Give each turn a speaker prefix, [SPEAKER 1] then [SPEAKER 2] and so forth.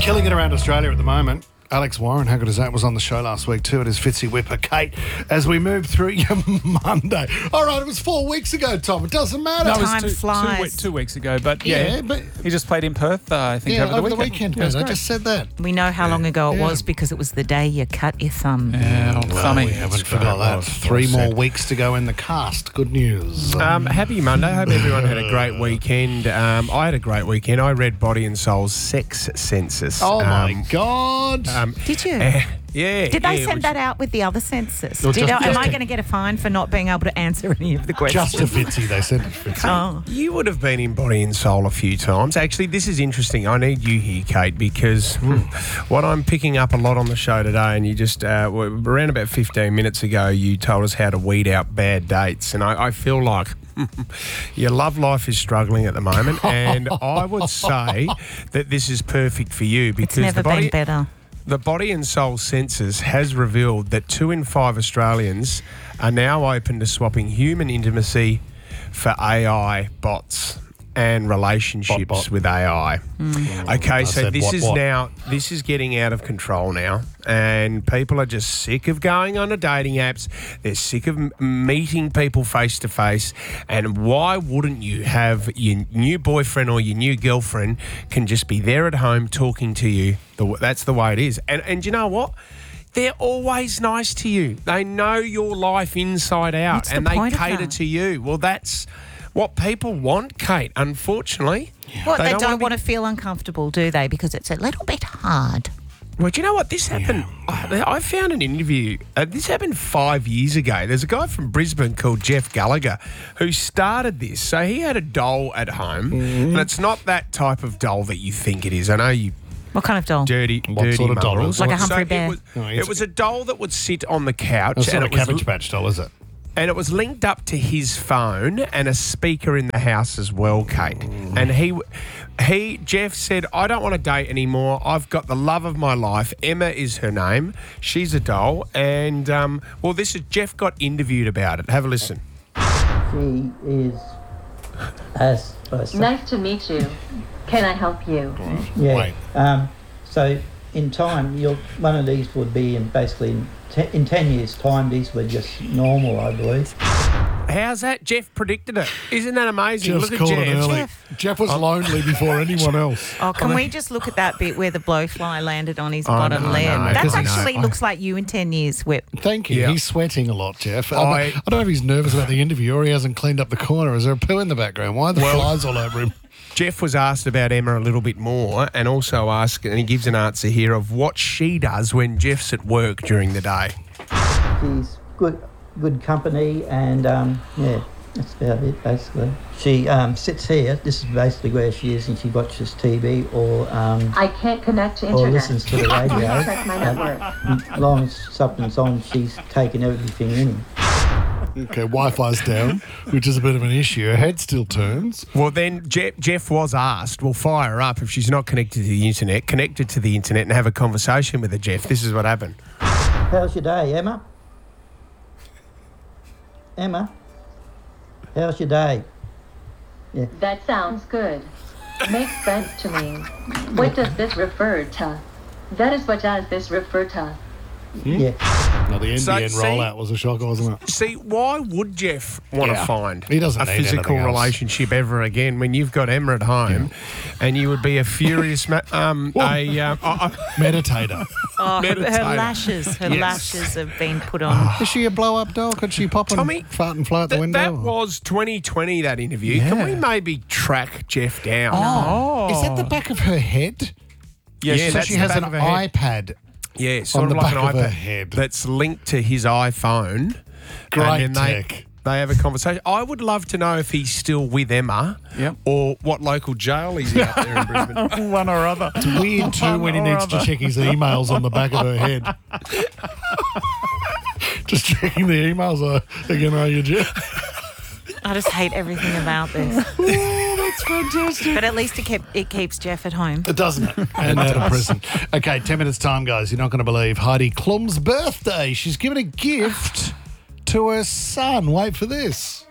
[SPEAKER 1] Killing it around Australia at the moment. Alex Warren, how good is that? Was on the show last week too. It is Fitzy Whipper. Kate, as we move through your Monday. All right, it was 4 weeks ago, Tom. It doesn't matter.
[SPEAKER 2] No, it
[SPEAKER 3] Time
[SPEAKER 2] was
[SPEAKER 3] flies.
[SPEAKER 2] 2 weeks ago. But
[SPEAKER 1] but
[SPEAKER 2] he just played in Perth, I think,
[SPEAKER 1] over the weekend.
[SPEAKER 2] Yeah,
[SPEAKER 1] I just said that.
[SPEAKER 3] We know how long ago it was because it was the day you cut your thumb.
[SPEAKER 2] Yeah, old
[SPEAKER 1] Well,
[SPEAKER 2] thummy.
[SPEAKER 1] we haven't forgot that. 3 more weeks to go in the cast. Good news.
[SPEAKER 4] Happy Monday. Hope everyone had a great weekend. I had a great weekend. I read Body and Soul's sex census.
[SPEAKER 1] Oh, my God.
[SPEAKER 3] Did you?
[SPEAKER 4] Yeah.
[SPEAKER 3] Did they
[SPEAKER 4] yeah,
[SPEAKER 3] send that out with the other census?
[SPEAKER 1] Well,
[SPEAKER 3] Am I going to get a fine for not being able to answer any of the questions?
[SPEAKER 1] Just to Fitzy, they said. Fitzy.
[SPEAKER 3] Oh.
[SPEAKER 4] You would have been in Body and Soul a few times. Actually, this is interesting. I need you here, Kate, because what I'm picking up a lot on the show today, and you just, around about 15 minutes ago, you told us how to weed out bad dates. And I feel like your love life is struggling at the moment. And I would say that this is perfect for you because
[SPEAKER 3] It's never been better.
[SPEAKER 4] The Body and Soul census has revealed that 2 in 5 Australians are now open to swapping human intimacy for AI bots and relationships
[SPEAKER 1] Bot.
[SPEAKER 4] with AI. Okay, so
[SPEAKER 1] said
[SPEAKER 4] this
[SPEAKER 1] what?
[SPEAKER 4] this is getting out of control now, and people are just sick of going on to dating apps. They're sick of meeting people face to face, and why wouldn't you have your new boyfriend or your new girlfriend can just be there at home talking to you? That's the way it is. And you know what? They're always nice to you. They know your life inside out,
[SPEAKER 3] What's the
[SPEAKER 4] and they
[SPEAKER 3] point of
[SPEAKER 4] cater
[SPEAKER 3] that?
[SPEAKER 4] to you. Well, that's what people want, Kate, unfortunately.
[SPEAKER 3] What, they don't
[SPEAKER 4] wanna
[SPEAKER 3] want to feel uncomfortable, do they? Because it's a little bit hard.
[SPEAKER 4] Well, do you know what? This happened. I found an interview. This happened 5 years ago. There's a guy from Brisbane called Jeff Gallagher who started this. So he had a doll at home, and it's not that type of doll that you think it is. I know you
[SPEAKER 3] What kind of doll?
[SPEAKER 4] dirty
[SPEAKER 1] sort of doll
[SPEAKER 4] mongrels.
[SPEAKER 1] is it?
[SPEAKER 3] Like a Humphrey Bear?
[SPEAKER 4] It was a doll that would sit on the couch.
[SPEAKER 1] That's not a
[SPEAKER 4] it was
[SPEAKER 1] Cabbage Patch doll, is it?
[SPEAKER 4] And it was linked up to his phone and a speaker in the house as well, Kate. And Jeff said, I don't want to date anymore. I've got the love of my life. Emma is her name. She's a doll. And, Jeff got interviewed about it. Have a listen.
[SPEAKER 5] She is
[SPEAKER 6] Nice to meet you. Can I help you?
[SPEAKER 5] Yeah.
[SPEAKER 1] Wait.
[SPEAKER 5] So in time, one of these would be in 10 years' time, these were just normal, I believe.
[SPEAKER 4] How's that? Jeff predicted it. Isn't that amazing?
[SPEAKER 1] Just
[SPEAKER 4] Look
[SPEAKER 1] called
[SPEAKER 4] at
[SPEAKER 1] it
[SPEAKER 4] Jeff.
[SPEAKER 1] early. Jeff was lonely before anyone else.
[SPEAKER 3] Oh, can we just look at that bit where the blowfly landed on his bottom
[SPEAKER 4] no,
[SPEAKER 3] lid?
[SPEAKER 4] no,
[SPEAKER 3] That
[SPEAKER 4] 'cause
[SPEAKER 3] actually looks like you in 10 years, Whip.
[SPEAKER 1] Thank you.
[SPEAKER 4] Yeah.
[SPEAKER 1] He's sweating a lot, Jeff.
[SPEAKER 4] I
[SPEAKER 1] I don't know if he's nervous about the interview or he hasn't cleaned up the corner. Is there a poo in the background? Why are the flies all over him?
[SPEAKER 4] Jeff was asked about Emma a little bit more and also asked, and he gives an answer here of what she does when Jeff's at work during the day.
[SPEAKER 5] She's good company, and that's about it, basically. She sits here. This is basically where she is, and she watches TV or
[SPEAKER 6] I can't connect to
[SPEAKER 5] or
[SPEAKER 6] internet.
[SPEAKER 5] listens to the radio.
[SPEAKER 6] Check my network.
[SPEAKER 5] As long as something's on, she's taking everything in.
[SPEAKER 1] Okay, Wi-Fi's down, which is a bit of an issue. Her head still turns.
[SPEAKER 4] Well, then Jeff was asked, well, fire her up if she's not connected to the internet, connected to the internet and have a conversation with her, Jeff. This is what happened.
[SPEAKER 5] How's your day, Emma? Emma? How's your day?
[SPEAKER 6] That sounds good. Makes sense to me. What does this refer to? That is what does this refer to?
[SPEAKER 5] Yeah.
[SPEAKER 1] No, the NBN
[SPEAKER 4] see-
[SPEAKER 1] rollout was a shocker, wasn't it?
[SPEAKER 4] See, why would Jeff want to find
[SPEAKER 1] He doesn't
[SPEAKER 4] a
[SPEAKER 1] need
[SPEAKER 4] physical
[SPEAKER 1] anything else.
[SPEAKER 4] relationship ever again when you've got Emma at home and you would be a furious
[SPEAKER 1] Meditator.
[SPEAKER 3] Oh, her
[SPEAKER 4] Meditator.
[SPEAKER 3] lashes. Her
[SPEAKER 4] Yes.
[SPEAKER 3] lashes have been put on.
[SPEAKER 1] Is she a blow-up doll? Could she pop and
[SPEAKER 4] Tommy,
[SPEAKER 1] fart and fly out the window?
[SPEAKER 4] That was 2020, that interview.
[SPEAKER 1] Yeah.
[SPEAKER 4] Can we maybe track Jeff down?
[SPEAKER 1] Oh. Is that the back of her head?
[SPEAKER 4] Yeah,
[SPEAKER 1] So
[SPEAKER 4] that's
[SPEAKER 1] she
[SPEAKER 4] the
[SPEAKER 1] has
[SPEAKER 4] back
[SPEAKER 1] an
[SPEAKER 4] of her head.
[SPEAKER 1] iPad.
[SPEAKER 4] Yeah, sort
[SPEAKER 1] on
[SPEAKER 4] of
[SPEAKER 1] the
[SPEAKER 4] like
[SPEAKER 1] back
[SPEAKER 4] an
[SPEAKER 1] of her
[SPEAKER 4] iPad
[SPEAKER 1] head.
[SPEAKER 4] that's linked to his iPhone.
[SPEAKER 1] Great
[SPEAKER 4] and then
[SPEAKER 1] tech.
[SPEAKER 4] They have a conversation. I would love to know if he's still with Emma or what local jail he's in up there in Brisbane.
[SPEAKER 2] One or other.
[SPEAKER 1] It's weird too when he needs to check his emails on the back of her head. Just checking the emails again, are you, Jeff?
[SPEAKER 3] I just hate everything about this.
[SPEAKER 1] Oh, that's fantastic.
[SPEAKER 3] But at least it keeps Jeff at home.
[SPEAKER 1] It doesn't it? And out of prison. Okay, 10 minutes time, guys. You're not going to believe Heidi Klum's birthday. She's given a gift to her son. Wait for this.